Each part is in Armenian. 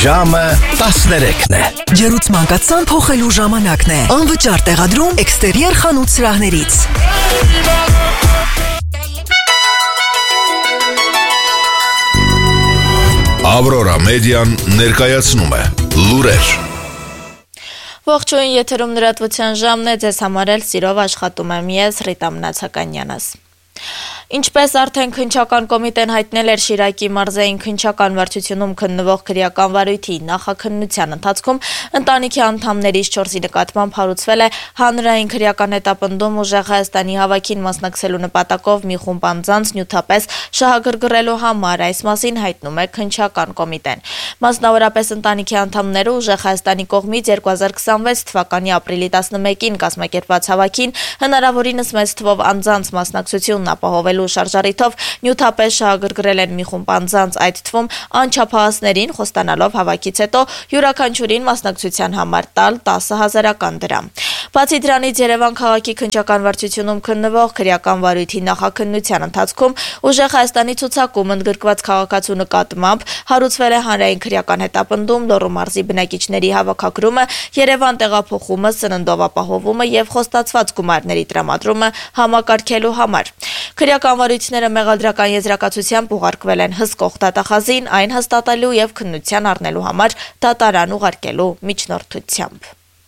Ժամը 13-ն է։ Ջերուցման կացան փոխելու ժամանակն է։ Անվճար տեղադրում էքստերիեր խանութ սրահներից։ Ավրորա մեդիան ներկայացնում է լուրեր։ Ողջույն, եթերում լրատվության ժամն է, ձեզ համար էլ սիրով աշխատում եմ ես, Ռիտա Մնացականյանս։ Ինչպես արդեն քննչական կոմիտեն հայտնել էր Շիրակի մարզային քննչական վարչությունում քննվող քրեական վարույթի նախաքննության ընթացքում ընտանիքի անդամներից 4-ի նկատմամբ հարուցվել է հանրային քրեական հետապնդում ուժեղ Հայաստանի հավաքին մասնակցելու նպատակով մի խումբ անձանց նյութապես շահագրգռելու համար, այս մասին հայտնում է քննչական կոմիտեն։ Մասնավորապես ընտանիքի անդամները ուժեղ Հայաստանի կողմից 2026 թվականի ապրիլի 11-ին կազմակերպված հավաքին հնարավորինս մեծ թվով անձանց մասնակցությունն ապահովելու շարժառիթով նյութապես շահագրգռել են մի խումբ անձանց, այդ թվում անչափահասներին, խոստանալով հավաքից հետո յուրաքանչյուրին մասնակցության համար տալ 10,000 դրամ։ Բացի դրանից Երևան քաղաքի քննչական վարչությունում քննվող քրեական վարույթի նախաքննության ընթացքում ուժեղ Հայաստանի ցուցակում ընդգրկված քաղաքացու նկատմամբ հարուցվել է հանրային քրեական հետապնդում, Լոռու մարզի բնակիչների հավաքագրումը, Երևան տեղափոխումը, սննդով ապահովումը եւ խոստացված գումարների տրամադրումը համակարգելու համար։ Քրեական վարույթները մեղադրական եզրակացությամբ ուղարկվել են հսկող դատախազին, այն հաստատելու եւ քննության առնելու համար դատարան ուղարկելու միջնորդությամբ։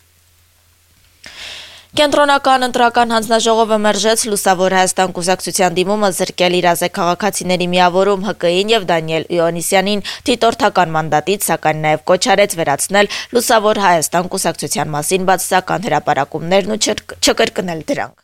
Կենտրոնական ընտրական հանձնաժողովը մերժեց Լուսավոր Հայաստան կուսակցության դիմումը զրկել իրազեկ քաղաքացիների միավորում ՀԿ-ին եւ Դանիել Իոնիսյանին դիտորդական մանդատից, սակայն նաեւ կոչ արեց վերացնել Լուսավոր Հայաստան կուսակցության մասին բացասական հրապարակումներն ու չկրկնել դրանք։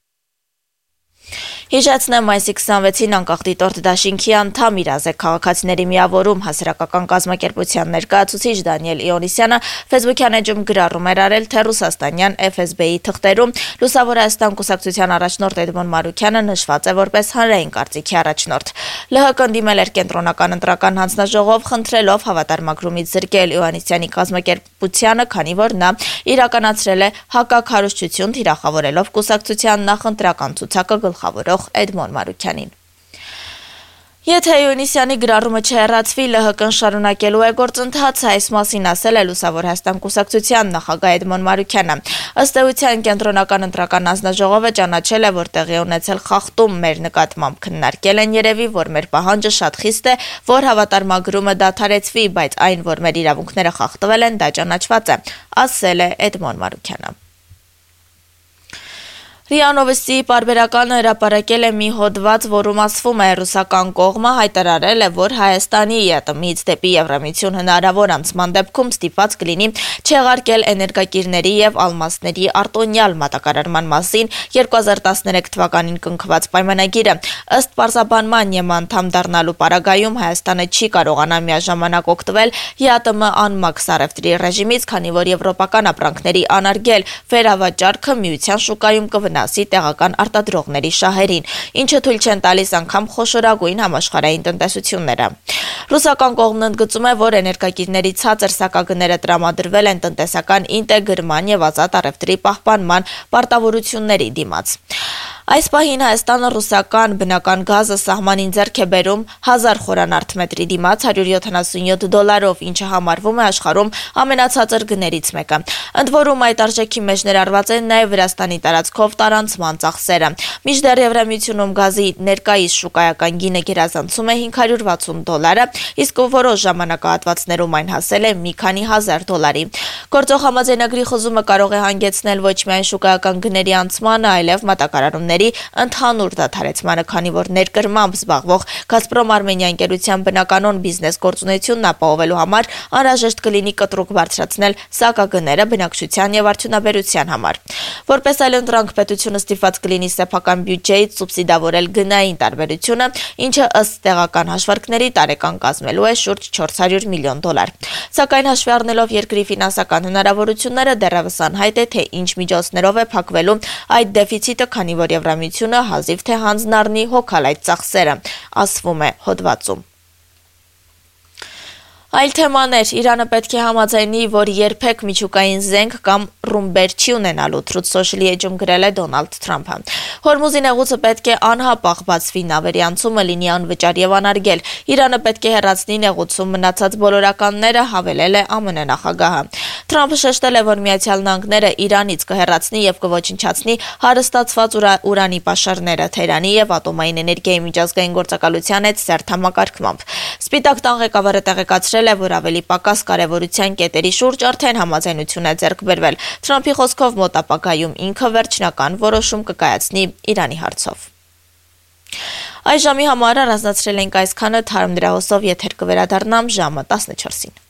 Հիշեցնեմ, մայիսի 26-ին անկախ դիտորդ դաշինքի անդամ իրազեկ քաղաքացիների միավորում հասարակական կազմակերպության ներկայացուցիչ Դանիել Իոնիսյանը ֆեյսբուքյան էջում գրառում էր արել, թե ռուսաստանյան FSB-ի թղթերում Լուսավոր Հայաստան կուսակցության առաջնորդ Էդմոն Մարուքյանը նշված է որպես հանրային կարծիքի առաջնորդ։ ԼՀԿ-ն դիմել էր կենտրոնական ընտրական հանձնաժողով, խնդրելով հավատարմագրումից զրկել Իոնիսյանի կազմակերպությանը, քանի որ նա իրականացրել է հակաքարոզչություն, թիրախավորելով կուսակցության նախընտրական ցուցակը գլխավորող Էդմոն Մարուքյանին։ Եթե Իոնիսյանի գրառումը չհեռացվի, ԼՀԿ-ն շարունակելու է գործընթացը, այս մասին ասել է Լուսավոր Հայաստան կուսակցության նախագահ Էդմոն Մարուքյանը։ Ըստ էության կենտրոնական ընտրական հանձնաժողովը ճանաչել է, որ տեղի ունեցել խախտում մեր նկատմամբ, քննարկել են երևի, որ մեր պահանջը շատ խիստ է, որ հավատարմագրումը դադարեցվի, բայց այն, որ մեր իրավունքները խախտվել են, դա ճանաչված է, ասել է Էդմոն Մարուքյանը։ ՌԻԱ Նովոստի պարբերականը հրապարակել է մի հոդված, որում ասվում է ռուսական կողմը հայտարարել է, որ Հայաստանի ԵՏՄ-ից դեպի Եվրամիություն հնարավոր անցման դեպքում ստիպված կլինի չեղարկել էներգակիրների եւ ալմասների արտոնյալ մատակարարման մասին 2013 թվականին կնքված պայմանագիրը։ Ըստ պարզաբանման ԵՄ անդամ դառնալու պարագայում Հայաստանը չի կարողանա միաժամանակ օգտվել ԵԱՏՄ անմաքս առևտրի ռեժիմից, քանի որ եվրոպական ապրանքների անարգել վերավաճառքը միության շուկայում կվնասի տեղական արտադրողների շահերին, ինչը թույլ չեն տալիս անգամ խոշորագույն համաշխարհային տնտեսությունները։ Ռուսական կողմն ընդգծում է, որ էներգակիրների ցածր սակագները տրամադրվել են տնտեսական ինտեգրման եւ ազատ առևտրի պահպանման պարտավորությունների դիմաց։ Այս պահին Հայաստանը ռուսական բնական գազը սահմանին ձեռք է բերում 1000 խորանարդ մետրի դիմաց $177, ինչը համարվում է աշխարհում ամենացածր գներից մեկը։ Ընդ որում այդ արժեքի մեջ ներառված են նաև Վրաստանի տարածքով տարանցման ծախսերը։ Մինչդեռ Եվրամիությունում գազի ներկայիս շուկայական գինը գերազանցում է $560, իսկ որոշ ժամանակահատվածներում այն հասել է մի քանի $1000։ Գործող համաձայնագրի խոզումը կարող է հանգեցնել ոչ միայն շուկայական գների անցմանը, այլև մատակարարումների ընդհանուր դադարեցմանը, քանի որ ներկրմամբ զբաղվող Գազպրոմ Արմենիա ընկերության բնականոն բիզնես գործունեությունն ապահովելու համար անհրաժեշտ կլինի կտրուկ բարձրացնել սակագները բնակչության եւ արդյունաբերության համար։ Որպես այլընտրանք պետությունը ստիպված կլինի սեփական բյուջեից սուբսիդավորել գնային տարբերությունը, ինչը ըստ տեղական հաշվարկների տարեկան կազմելու է շուրջ $400 միլիոն։ Սակայն հաշվի առնելով երկրի ֆինանսական հնարավորությունները, դեռևս անհայտ է, թե ինչ միջոցներով է փակվելու այդ դեֆիցիտը, քանի որ Եվրամիությունը հազիվ թե հանձն առնի հոգալ այդ ծախսերը, ասվում է հոդվածում։ Այլ թեմաներ Իրանը պետք է համաձայնի, որ երբեք միջուկային զենք կամ ռումբեր չի ունենալու, Truth Social-ի էջում գրել է Դոնալդ Թրամփը։ Հորմուզի նեղուցը պետք է անհապաղ բացվի, նավերի անցումը լինի անվճար եւ անարգել։ Իրանը պետք է հեռացնի նեղուցում մնացած բոլորականները, հավելել է ԱՄՆ նախագահը։ Թրամփը շեշտել է, որ Միացյալ Նահանգները Իրանից կհեռացնի եւ կոչնչացնի հարստացված ուրանի պաշարները Թեհրանի եւ ատոմային էներգիայի միջազգային գործակալության հետ սերտ համակարգմամբ։ Սպիտակ տան ղեկավարը տեղեկացրել է, որ ավելի պակաս կարևորության կետերի շուրջ արդեն համաձայնություն է ձեռք բերվել։ Թրամփի խոսքով մոտ ապագայում ինքը վերջնական որոշում կկայացնի Իրանի հարցով։ Այս ժամի համար առանձնացրել ենք այսքանը, թարմ դրահոսով եթեր կվերադառնամ ժամը 14-ին։